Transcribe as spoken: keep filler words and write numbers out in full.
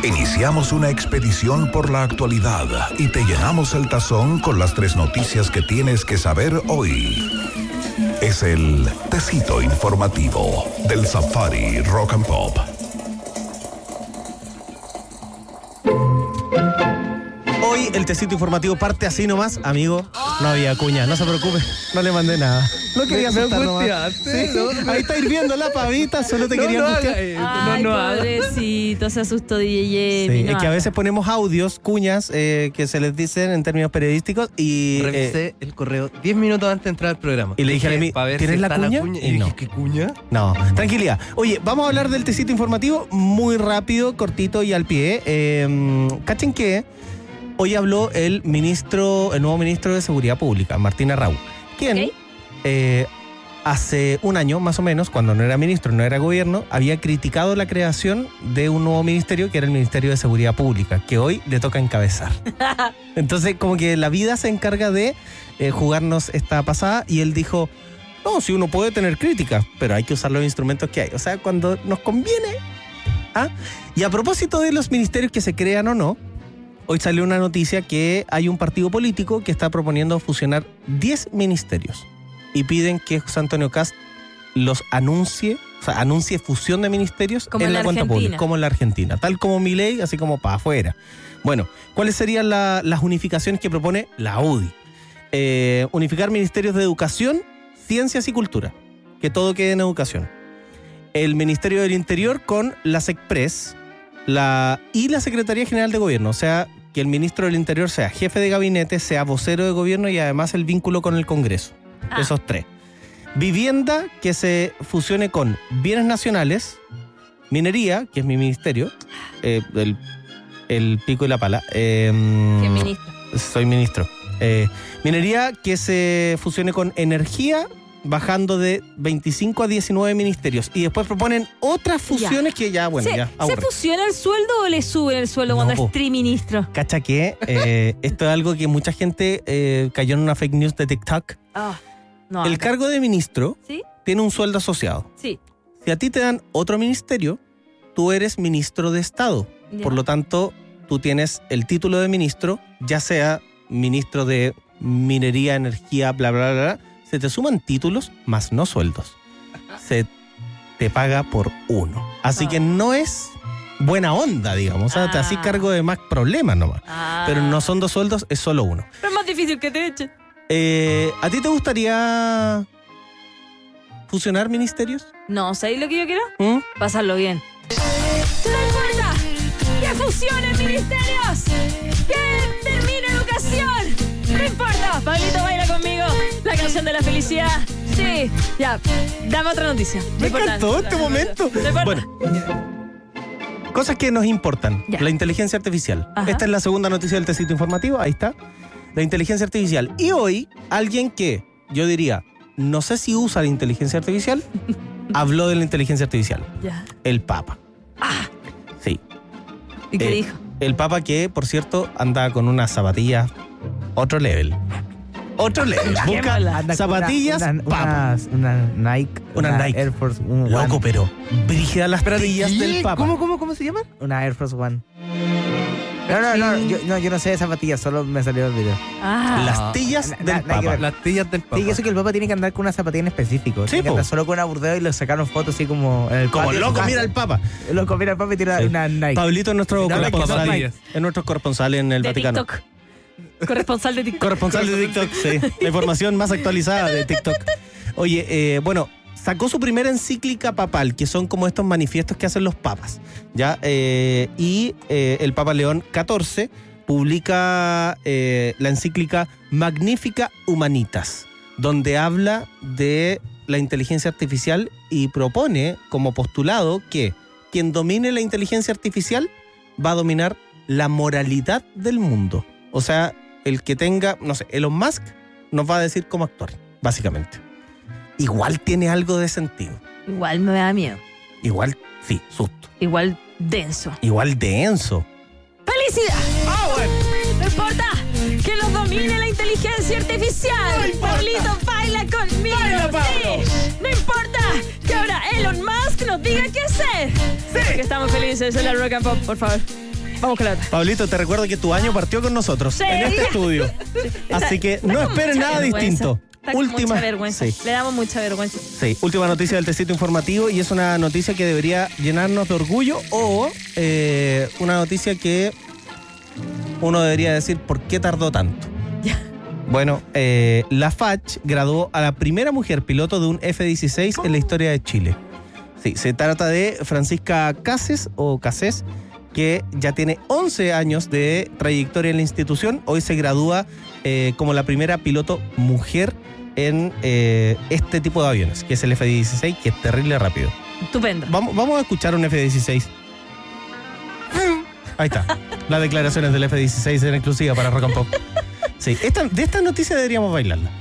Iniciamos una expedición por la actualidad y te llenamos el tazón con las tres noticias que tienes que saber hoy. Es el Tecito Informativo del Safari Rock and Pop. Hoy el Tecito Informativo parte así nomás, amigo. No había cuña, no se preocupe, no le mandé nada. No quería asustar nomás. ¿Sí? ¿No? Ahí está hirviendo la pavita, solo te no, quería no angustiar. haga, eh, Ay, no, no pobrecito, se asustó D J Sí, Jamie. es no que a haga. veces ponemos audios, cuñas, eh, que se les dicen en términos periodísticos y... Revisé eh, el correo diez minutos antes de entrar al programa. Y le dije a mí, para ver ¿tienes si la está cuña? Y, Y dije, no. ¿qué cuña? No, tranquilidad. Oye, vamos a hablar del Tecito Informativo muy rápido, cortito y al pie. Eh, cachen que hoy habló el ministro, el nuevo ministro de Seguridad Pública, Martín Arrau, quien Ok. eh, hace un año más o menos, cuando no era ministro, no era gobierno, había criticado la creación de un nuevo ministerio que era el Ministerio de Seguridad Pública, que hoy le toca encabezar. Entonces, como que la vida se encarga de eh, jugarnos esta pasada y él dijo, no, si uno puede tener críticas, pero hay que usar los instrumentos que hay. O sea, cuando nos conviene. ¿Ah? Y a propósito de los ministerios que se crean o no, hoy salió una noticia que hay un partido político que está proponiendo fusionar diez ministerios y piden que José Antonio Kast los anuncie, o sea, anuncie fusión de ministerios Como en en la la cuenta Argentina. pública, como en la Argentina, tal como Milei, así como para afuera. Bueno, ¿cuáles serían la- las unificaciones que propone la U D I? Eh, unificar ministerios de educación, ciencias y cultura, que todo quede en educación. El Ministerio del Interior con la SECPRES la, y la Secretaría General de Gobierno, o sea, que el ministro del Interior sea jefe de gabinete, sea vocero de gobierno y además el vínculo con el Congreso. Ah. Esos tres. Vivienda, que se fusione con bienes nacionales. Minería, que es mi ministerio, eh, el, el pico y la pala. Eh, ¿Qué ministro? soy ministro. Eh, minería, que se fusione con energía, bajando de veinticinco a diecinueve ministerios. Y después proponen otras fusiones que ya, bueno, ¿Se, ya ¿Se aburre. fusiona el sueldo o le suben el sueldo No, cuando po. es triministro? Cacha que eh, esto es algo que mucha gente eh, cayó en una fake news de TikTok. Ah, no. El acá. cargo de ministro ¿Sí? tiene un sueldo asociado. Sí. Si a ti te dan otro ministerio, tú eres ministro de Estado. Ya. Por lo tanto, tú tienes el título de ministro, ya sea ministro de minería, energía, bla, bla, bla, bla. Se te suman títulos, más no sueldos. Se te paga por uno. Así Ah. que no es buena onda, digamos. O sea, te Ah. haces cargo de más problemas nomás. Ah. Pero no son dos sueldos, es solo uno. Pero es más difícil que te echen. Eh, ¿A ti te gustaría fusionar ministerios? No, ¿sabéis lo que yo quiero? ¿Mm? Pasarlo bien. ¡No importa! ¡Que fusionen ministerios! ¡Que termine educación! ¡No importa! Pablito baila conmigo la canción de la felicidad. Sí, ya. Dame otra noticia. No Me importa. encantó este momento. No importa. Bueno, cosas que nos importan. Ya. La inteligencia artificial. Ajá. Esta es la segunda noticia del Tecito Informativo. Ahí está. La inteligencia artificial. Y hoy, alguien que, yo diría, no sé si usa la inteligencia artificial, habló de la inteligencia artificial. Ya. El Papa. Ah, Sí. ¿y qué Eh, dijo? El Papa que, por cierto, anda con unas zapatillas otro level. Otro level. Busca Anda con zapatillas una, Papa. una, una Nike, Una Nike. Air Force One. Loco, pero brígida las tillas del ¿Qué? Papa. ¿Cómo, cómo, cómo se llama? Una Air Force One. No, no, no, yo no, yo no sé de zapatillas, solo me salió el video. Ah, Las tillas Na- del nada que Papa. ver. Las tillas del Papa. Sí, que eso que el Papa tiene que andar con una zapatilla en específico. Sí, Tiene que po. andar solo con una burdeo y le sacaron fotos así como en el Como patio de su loco, casa. mira el Papa. Loco, mira el Papa y tiene Sí. una Nike. Pablito es nuestro No, corresponsal. zapatillas. Es nuestro corresponsal en el de Vaticano. TikTok. Corresponsal de TikTok. Corresponsal de TikTok, sí. La información más actualizada de TikTok. Oye, eh, bueno, sacó su primera encíclica papal, que son como estos manifiestos que hacen los papas, ¿ya? Eh, y eh, el Papa León catorce publica eh, la encíclica Magnifica Humanitas, donde habla de la inteligencia artificial y propone como postulado que quien domine la inteligencia artificial va a dominar la moralidad del mundo. O sea, el que tenga, no sé, Elon Musk nos va a decir cómo actuar, básicamente. Igual tiene algo de sentido. Igual me da miedo. Igual, sí, susto. Igual denso. Igual denso. ¡Felicidad! ¡Ah, bueno! No importa que los domine la inteligencia artificial. No importa. Pablito, baila conmigo. Baila, Pablo. Sí. No importa que ahora Elon Musk nos diga qué hacer. Sí. Porque estamos felices en la Rock and Pop, por favor. Vamos con la otra. Pablito, te recuerdo que tu año partió con nosotros Sí. en este estudio. Así que Está no con esperen mucha nada vergüenza. distinto. Está con Última, mucha vergüenza. sí. Le damos mucha vergüenza. Sí, última noticia del tecito informativo y es una noticia que debería llenarnos de orgullo o eh, una noticia que uno debería decir ¿por qué tardó tanto? Ya. Bueno, eh, la F A C graduó a la primera mujer piloto de un F dieciséis en la historia de Chile. Sí, se trata de Francisca Cases o Cases, que ya tiene once años de trayectoria en la institución. Hoy se gradúa eh, como la primera piloto mujer en eh, este tipo de aviones, que es el F dieciséis, que es terrible rápido. Estupendo. Vamos, vamos a escuchar un F dieciséis. Ahí está. Las declaraciones del F dieciséis en exclusiva para Rock and Pop. Sí, esta, de esta noticia deberíamos bailarla.